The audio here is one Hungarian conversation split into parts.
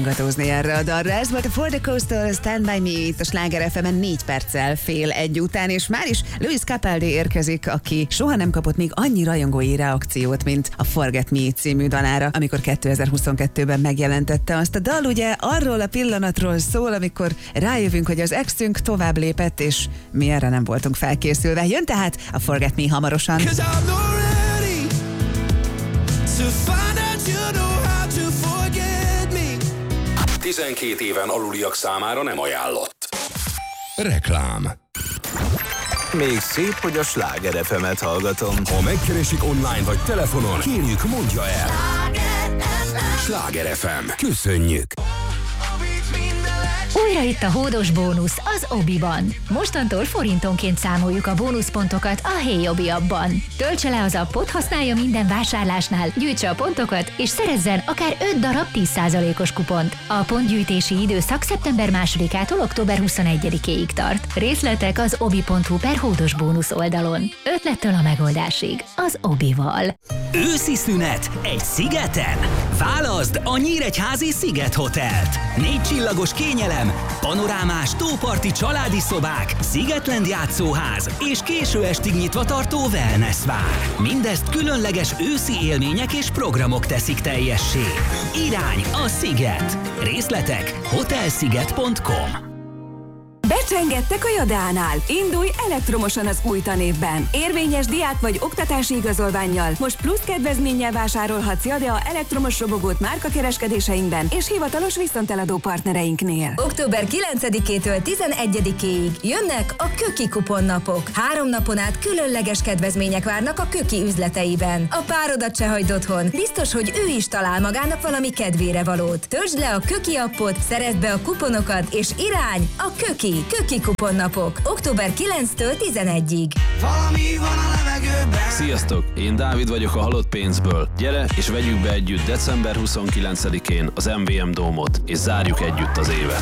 rángatózni erre a dalra. Ez volt a For the Coastal Stand By Me itt a Sláger FM-en 4 perccel fél egy után, és már is Luis Capaldi érkezik, aki soha nem kapott még annyi rajongói reakciót, mint a Forget Me című dalára, amikor 2022-ben megjelentette azt. A dal ugye arról a pillanatról szól, amikor rájövünk, hogy az exünk tovább lépett, és mi erre nem voltunk felkészülve. Jön tehát a Forget Me hamarosan. 12 éven aluliak számára nem ajánlott. Reklám. Még szép, hogy a Sláger FM-et hallgatom. Ha megkeresik online vagy telefonon, kérjük, mondja el. Sláger FM. Köszönjük. Újra itt a hódos bónusz az Obiban. Mostantól forintonként számoljuk a bónuszpontokat a Hey Obi appban. Töltse le az appot, használja minden vásárlásnál, gyűjtse a pontokat, és szerezzen akár 5 darab 10%-os kupont. A pontgyűjtési időszak szeptember 2-ától október 21-ig tart. Részletek az obi.hu/hódos bónusz oldalon. Ötlettől a megoldásig. Az Obival. Őszi szünet egy szigeten? Válaszd a Nyíregyházi Sziget Hotelt. 4 csillagos kényelem, panorámás tóparti családi szobák, Szigetland játszóház és késő estig nyitva tartó wellness vár. Mindezt különleges őszi élmények és programok teszik teljessé. Irány a Sziget. Részletek hotelsziget.com. Becsengettek a Jadánál. Indulj elektromosan az új tanévben. Érvényes diák vagy oktatási igazolvánnyal. Most plusz kedvezménnyel vásárolhatsz Jadea elektromos robogót márkakereskedéseinkben és hivatalos viszonteladó partnereinknél. Október 9-től 11-ig jönnek a Köki kuponnapok. 3 napon át különleges kedvezmények várnak a Köki üzleteiben. A párodat se hagyd otthon. Biztos, hogy ő is talál magának valami kedvére valót. Töltsd le a Köki appot, szerezd be a kuponokat, és irány a Köki kuponnapok. Október 9-től 11-ig. Valami van a levegőben. Sziasztok, én Dávid vagyok a Halott pénzből. Gyere és vegyük be együtt december 29-én az MVM Dómot, és zárjuk együtt az évet.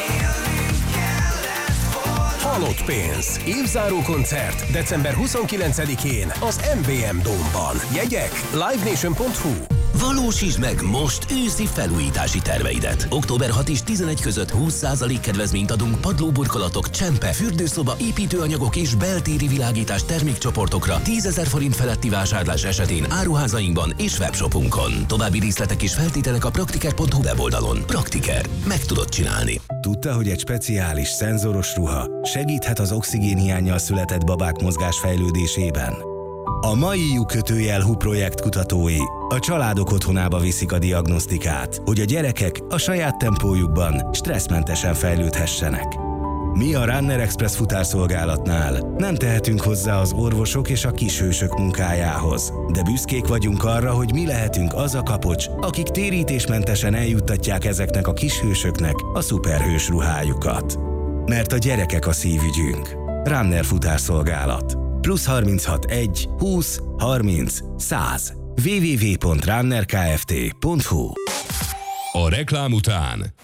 Halott pénz. Évzáró koncert december 29-én az MVM Dómban. Jegyek livenation.hu. Valósítsd meg most őszi felújítási terveidet. Október 6 és 11 között 20% kedvezményt adunk padlóburkolatok, csempe, fürdőszoba, építőanyagok és beltéri világítás termékcsoportokra 10 000 forint feletti vásárlás esetén áruházainkban és webshopunkon. További részletek és feltételek a praktiker.hu weboldalon. Praktiker. Meg tudod csinálni. Tudta, hogy egy speciális szenzoros ruha segíthet az oxigénhiánnyal született babák mozgásfejlődésében? A mai U-kötőjel projekt kutatói a családok otthonába viszik a diagnosztikát, hogy a gyerekek a saját tempójukban stresszmentesen fejlődhessenek. Mi a Runner Express futárszolgálatnál nem tehetünk hozzá az orvosok és a kishősök munkájához, de büszkék vagyunk arra, hogy mi lehetünk az a kapocs, akik térítésmentesen eljuttatják ezeknek a kishősöknek a szuperhős ruhájukat. Mert a gyerekek a szívügyünk. Runner futárszolgálat. +36 1 20 30 100 www.runnerkft.hu. A reklám után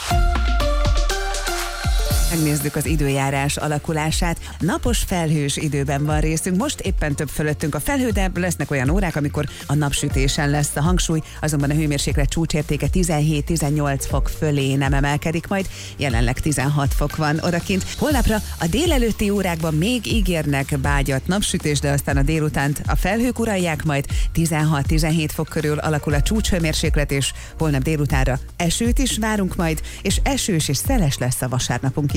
Megnézzük az időjárás alakulását. Napos felhős időben van részünk. Most éppen több fölöttünk a felhő, de lesznek olyan órák, amikor a napsütésen lesz a hangsúly, azonban a hőmérséklet csúcsértéke 17-18 fok fölé nem emelkedik majd. Jelenleg 16 fok van odakint. Holnapra a délelőtti órákban még ígérnek bágyat napsütés, de aztán a délutánt a felhők uralják, majd 16-17 fok körül alakul a csúcshőmérséklet, és holnap délutánra esőt is várunk majd, és esős és szeles lesz a vasárnapunk is.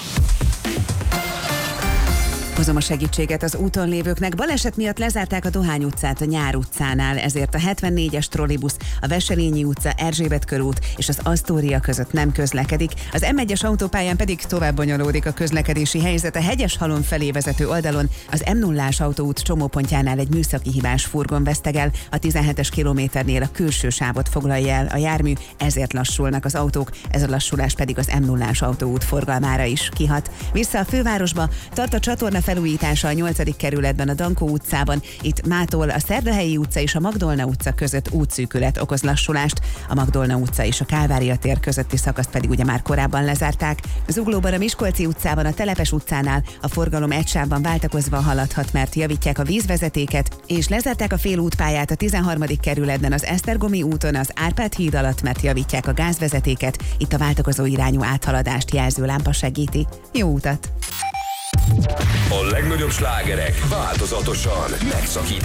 Hozom a segítséget az úton lévőknek. Baleset miatt lezárták a Dohány utcát a Nyár utcánál, ezért a 74-es trollibusz, a Veselényi utca, Erzsébet körút és az Asztória között nem közlekedik. Az M1-es autópályán pedig tovább bonyolódik a közlekedési helyzet. A Hegyeshalom felé vezető oldalon az M0-ás autóút csomópontjánál egy műszaki hibás furgon vesztegel, a 17-es kilométernél a külső sávot foglalja el a jármű, ezért lassulnak az autók, ez a lassulás pedig az M0-ás autóút forgalmára is kihat. Vissza a fővárosba, tart a csatorna felújítása a 8. kerületben, a Dankó utcában. Itt mától a Szerdahelyi utca és a Magdolna utca között útszűkület okoz lassulást. A Magdolna utca és a Kálvária tér közötti szakaszt pedig ugye már korábban lezárták. Zuglóban a Miskolci utcában, a Telepes utcánál a forgalom egy sávban váltakozva haladhat, mert javítják a vízvezetéket, és lezárták a félútpályát a 13. kerületben az Esztergomi úton az Árpád híd alatt, mert javítják a gázvezetéket. Itt a váltakozó irányú áthaladást jelzőlámpa segíti. Jó utat! A legnagyobb slágerek változatosan megszakítják.